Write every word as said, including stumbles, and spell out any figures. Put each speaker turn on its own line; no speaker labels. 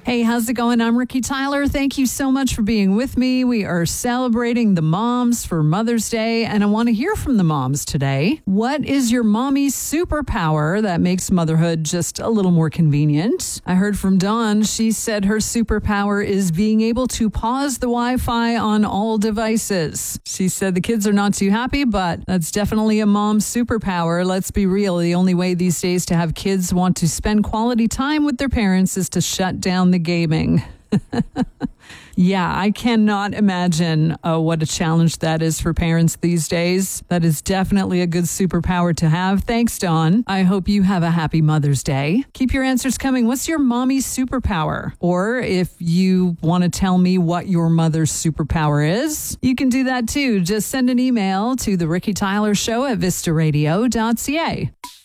Hey, how's it going? I'm Ricky Tyler. Thank you so much for being with me. We are celebrating the moms for Mother's Day, and I want to hear from the moms today. What is your mommy's superpower that makes motherhood just a little more convenient? I heard from Dawn. She said her superpower is being able to pause the Wi-Fi on all devices. She said the kids are not too happy, but that's definitely a mom's superpower. Let's be real. The only way these days to have kids want to spend quality time with their parents is to shut down the gaming. Yeah, I cannot imagine uh, what a challenge that is for parents these days. That is definitely a good superpower to have. Thanks, Dawn. I hope you have a happy Mother's Day. Keep your answers coming. What's your mommy's superpower? Or if you want to tell me what your mother's superpower is, you can do that too. Just send an email to the Ricky Tyler Show at vista radio dot c a.